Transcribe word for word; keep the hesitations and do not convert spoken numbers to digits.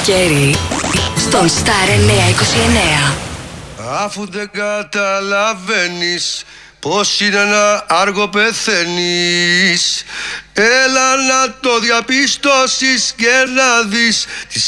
καλοκαίρι στον Star εννιακόσια είκοσι εννέα. Αφού δεν καταλαβαίνεις πως είναι να άργο πεθαίνεις, έλα να το διαπιστώσεις και να δεις τις